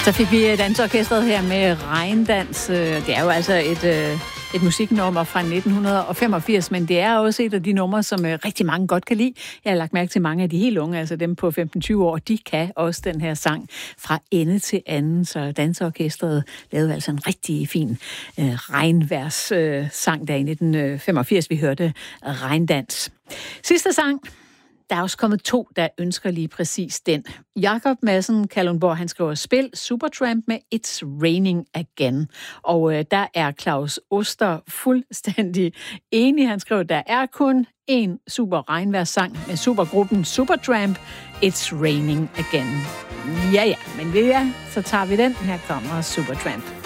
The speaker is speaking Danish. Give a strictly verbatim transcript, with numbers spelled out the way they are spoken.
Så fik vi dansorkestret her med Regndans. Det er jo altså et, et musiknummer fra nitten femogfirs, men det er også et af de numre, som rigtig mange godt kan lide. Jeg har lagt mærke til mange af de helt unge, altså dem på femten til tyve år, de kan også den her sang fra ende til anden. Så dansorkestret lavede altså en rigtig fin øh, regnværs øh, sang der i nitten femogfirs. Vi hørte Regndans. Sidste sang. Der er også kommet to, der ønsker lige præcis den. Jakob Madsen Kalundborg, han skriver spil Supertramp med It's Raining Again. Og øh, der er Claus Oster fuldstændig enig. Han skriver, der er kun en super regnværssang med supergruppen Supertramp. It's Raining Again. Ja, ja, men ved jeg, så tager vi den. Her kommer Supertramp.